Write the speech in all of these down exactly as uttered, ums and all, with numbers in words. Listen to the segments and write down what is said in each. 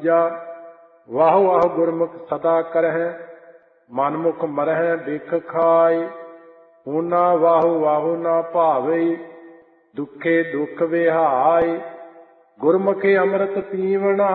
ਤੀਜਾ। ਵਾਹ ਵਾਹ ਗੁਰਮੁਖ ਸਦਾ ਕਰਹਿ, ਮਨਮੁਖ ਮਰਹਿ ਬਿਖ ਖਾਇ। ਊਨਾ ਵਾਹੂ ਵਾਹੂ ਨਾ ਭਾਵਈ, ਦੁਖੇ ਦੁਖ ਵਿਹਾਇ। ਗੁਰਮੁਖੇ ਅੰਮ੍ਰਿਤ ਪੀਵਣਾ,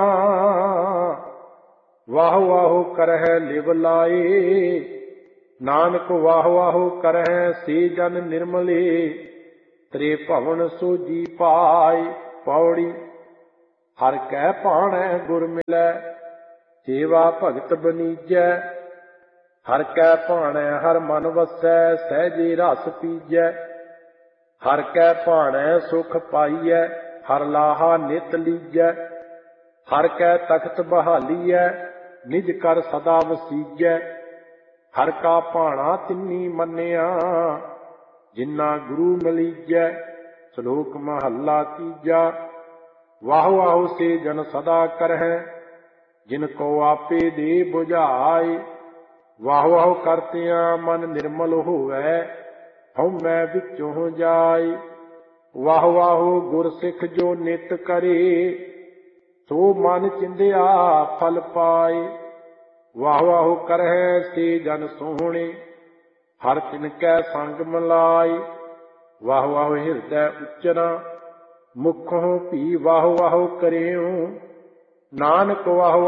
ਵਾਹ ਵਾਹੂ ਕਰਹਿ ਲਿਵ ਲਾਏ। ਨਾਨਕ ਵਾਹ ਵਾਹੂ ਕਰਹਿ ਸੇ ਜਨ ਨਿਰਮਲੇ, ਤ੍ਰੇ ਭਵਨ ਸੋਜੀ ਪਾਇ। ਪੌੜੀ। ਹਰਿ ਕੈ ਭਾਣੈ ਗੁਰ ਮਿਲੈ, ਸੇਵਾ ਭਗਤ ਬਨੀਜੈ। ਹਰਿ ਕੈ ਭਾਣੈ ਹਰਿ ਮਨ ਵਸੈ, ਸਹਿਜੇ ਰਸ ਪੀਜੈ। ਹਰਿ ਕੈ ਭਾਣੈ ਸੁਖ ਪਾਈਐ, ਹਰਿ ਲਾਹਾ ਨਿਤ ਲੀਜੈ। ਹਰਿ ਕੈ ਤਖਤ ਬਹਾਲੀਐ, ਨਿਜ ਕਰ ਸਦਾ ਵਸੀਜੈ। ਹਰਿ ਕਾ ਭਾਣਾ ਤਿੰਨੀ ਮੰਨਿਆ, ਜਿਨਾ ਗੁਰੂ ਮਲੀਜੈ। ਸ਼ਲੋਕ ਮਹੱਲਾ ਤੀਜਾ। ਵਾਹ ਵਾਹ ਸੇ ਜਨ ਸਦਾ ਕਰਹਿ, ਜਿਨ ਕੋ ਆਪੇ ਦੇ ਬੁਝਾਏ। ਵਾਹ ਵਾਹ ਕਰਤਿਆਂ ਮਨ ਨਿਰਮਲ ਹੋਵੈ, ਹਉਮੈ ਵਿੱਚੋਂ ਜਾਏ। ਵਾਹ ਵਾਹ ਗੁਰ ਸਿੱਖ ਜੋ ਨਿਤ ਕਰੇ, ਸੋ ਮਨ ਚਿੰਦਿਆ ਫਲ ਪਾਏ। ਵਾਹ ਵਾਹ ਕਰਹਿ ਸੇ ਜਨ ਸੋਹਣੇ, ਹਰਿ ਤਿਨ ਕੈ ਸੰਗ ਮਿਲਾਏ। ਵਾਹ ਵਾਹ ਹਿਰਦੈ ਉਚਰਾ, ਮੁਖੋਂ ਭੀ ਵਾਹ ਵਾਹ ਕਰਿਉ। ਨਾਨਕ ਵਾਹ